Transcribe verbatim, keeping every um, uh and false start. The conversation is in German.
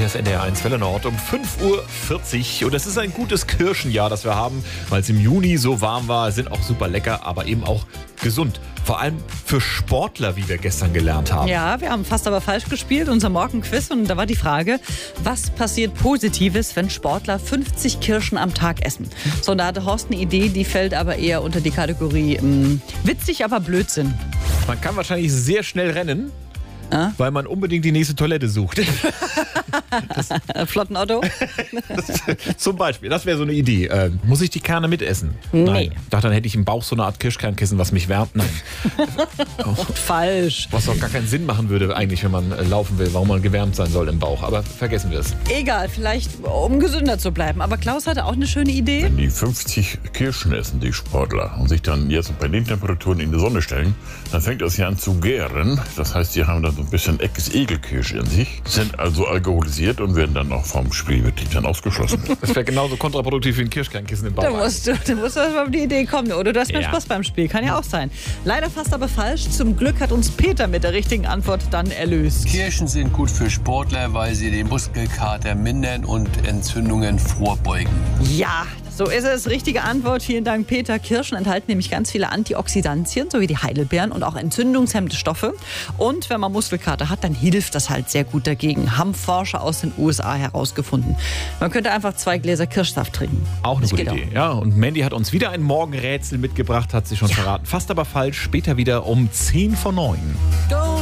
ist N D R eins Welle Nord um fünf Uhr vierzig. Und es ist ein gutes Kirschenjahr, das wir haben, weil es im Juni so warm war. Sind auch super lecker, aber eben auch gesund. Vor allem für Sportler, wie wir gestern gelernt haben. Ja, wir haben fast aber falsch gespielt, unser Morgenquiz. Und da war die Frage, was passiert Positives, wenn Sportler fünfzig Kirschen am Tag essen? So, da hatte Horst eine Idee, die fällt aber eher unter die Kategorie mh, witzig, aber Blödsinn. Man kann wahrscheinlich sehr schnell rennen, Ah? weil man unbedingt die nächste Toilette sucht. Flotten Otto? Das, zum Beispiel, das wäre so eine Idee. Äh, muss ich die Kerne mitessen? Nee. Nein. Ich dachte, dann hätte ich im Bauch so eine Art Kirschkernkissen, was mich wärmt. Nein. Oh. Falsch. Was auch gar keinen Sinn machen würde eigentlich, wenn man äh, laufen will, warum man gewärmt sein soll im Bauch. Aber vergessen wir es. Egal, vielleicht um gesünder zu bleiben. Aber Klaus hatte auch eine schöne Idee. Wenn die fünfzig Kirschen essen, die Sportler, und sich dann jetzt bei den Temperaturen in die Sonne stellen, dann fängt das ja an zu gären. Das heißt, die haben dann so ein bisschen Eckes Egelkirsch in sich, sind also alkoholisiert und werden dann auch vom Spielbetrieb dann ausgeschlossen. Das wäre genauso kontraproduktiv wie ein Kirschkernkissen im Bauch. Da musst du, du musst erst mal auf die Idee kommen. Oder du hast mal Ja. Spaß beim Spiel. Kann ja auch sein. Leider fast aber falsch. Zum Glück hat uns Peter mit der richtigen Antwort dann erlöst. Kirschen sind gut für Sportler, weil sie den Muskelkater mindern und Entzündungen vorbeugen. Ja, so ist es. Richtige Antwort. Vielen Dank, Peter. Kirschen enthalten nämlich ganz viele Antioxidantien, sowie die Heidelbeeren und auch entzündungshemmende Stoffe. Und wenn man Muskelkater hat, dann hilft das halt sehr gut dagegen. Haben Forscher aus den U S A herausgefunden. Man könnte einfach zwei Gläser Kirschsaft trinken. Auch eine Das gute geht Idee. Ja, und Mandy hat uns wieder ein Morgenrätsel mitgebracht, hat sie schon verraten. Fast aber falsch. Später wieder um zehn vor neun. Go!